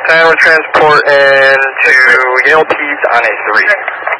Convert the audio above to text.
San Transport into Yale Peds on a 3.